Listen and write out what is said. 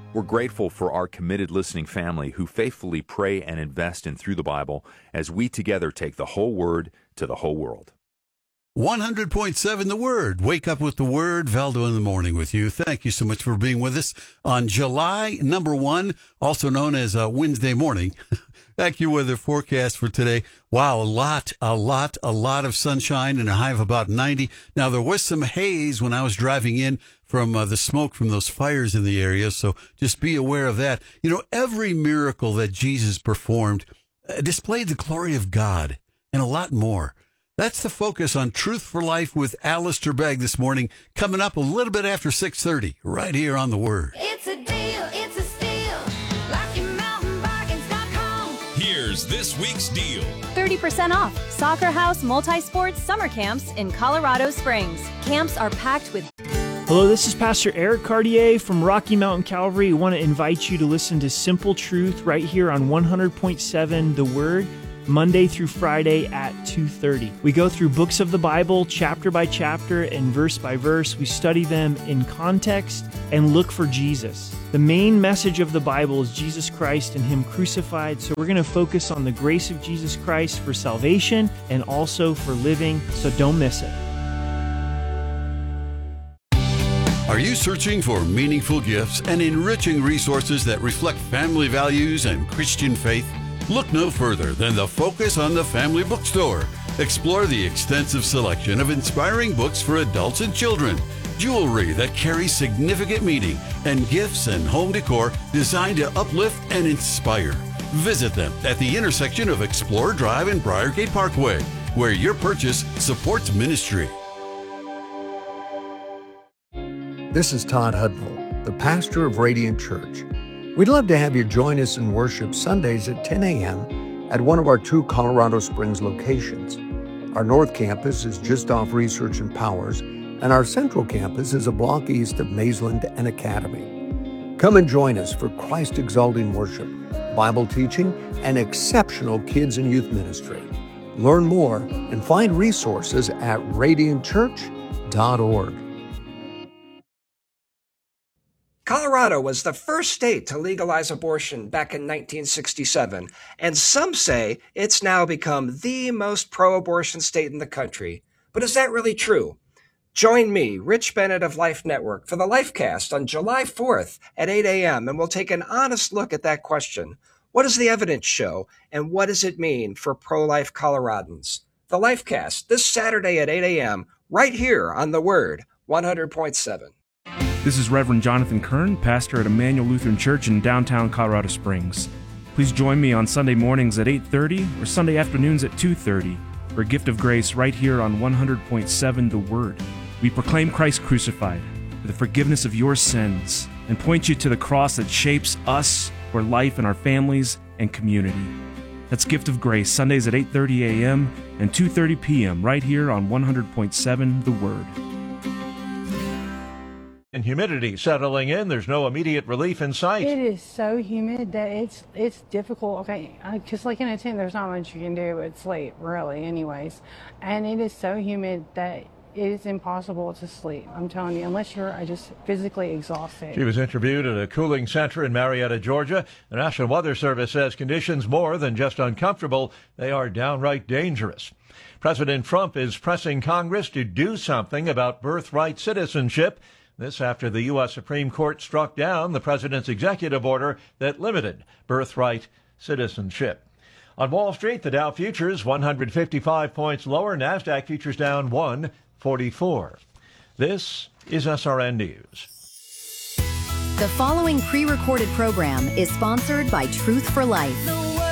We're grateful for our committed listening family who faithfully pray and invest in Through the Bible as we together take the whole Word to the whole world. 100.7 The Word. Wake up with the Word. Valdo in the morning with you. Thank you so much for being with us on July number 1, also known as Wednesday morning. AccuWeather forecast for today. Wow, a lot of sunshine and a high of about 90. Now, there was some haze when I was driving in from the smoke from those fires in the area, so just be aware of that. You know, every miracle that Jesus performed displayed the glory of God and a lot more. That's the focus on Truth for Life with Alistair Begg this morning, coming up a little bit after 6:30, right here on The Word. It's a deal, it's a steal. LockyMountainBargains.com. Here's this week's deal. 30% off Soccer House Multi-Sports Summer Camps in Colorado Springs. Camps are packed with... Hello, this is Pastor Eric Cartier from Rocky Mountain Calvary. We want to invite you to listen to Simple Truth right here on 100.7 The Word, Monday through Friday at 2:30. We go through books of the Bible, chapter by chapter and verse by verse. We study them in context and look for Jesus. The main message of the Bible is Jesus Christ and Him crucified, so we're going to focus on the grace of Jesus Christ for salvation and also for living, so don't miss it. Are you searching for meaningful gifts and enriching resources that reflect family values and Christian faith? Look no further than the Focus on the Family Bookstore. Explore the extensive selection of inspiring books for adults and children, jewelry that carries significant meaning, and gifts and home decor designed to uplift and inspire. Visit them at the intersection of Explorer Drive and Briargate Parkway, where your purchase supports ministry. This is Todd Hudville, the pastor of Radiant Church. We'd love to have you join us in worship Sundays at 10 a.m. at one of our 2 Colorado Springs locations. Our North Campus is just off Research and Powers, and our Central Campus is a block east of Mazeland and Academy. Come and join us for Christ-exalting worship, Bible teaching, and exceptional kids and youth ministry. Learn more and find resources at radiantchurch.org. Colorado was the first state to legalize abortion back in 1967, and some say it's now become the most pro-abortion state in the country. But is that really true? Join me, Rich Bennett of Life Network, for the Lifecast on July 4th at 8 a.m., and we'll take an honest look at that question. What does the evidence show, and what does it mean for pro-life Coloradans? The Lifecast, this Saturday at 8 a.m., right here on The Word, 100.7. This is Reverend Jonathan Kern, pastor at Emmanuel Lutheran Church in downtown Colorado Springs. Please join me on Sunday mornings at 8:30 or Sunday afternoons at 2:30 for a gift of grace right here on 100.7 The Word. We proclaim Christ crucified for the forgiveness of your sins and point you to the cross that shapes us for life in our families and community. That's Gift of Grace, Sundays at 8:30 a.m. and 2:30 p.m. right here on 100.7 The Word. And humidity settling in. There's no immediate relief in sight. It is so humid that it's difficult. Okay, just like in a tent, there's not much you can do but sleep, really, anyways. And it is so humid that it is impossible to sleep. I'm telling you, unless you're just physically exhausted. She was interviewed at a cooling center in Marietta, Georgia. The National Weather Service says conditions more than just uncomfortable, they are downright dangerous. President Trump is pressing Congress to do something about birthright citizenship. This after the U.S. Supreme Court struck down the president's executive order that limited birthright citizenship. On Wall Street, the Dow futures 155 points lower. NASDAQ futures down 144. This is SRN News. The following pre-recorded program is sponsored by Truth for Life.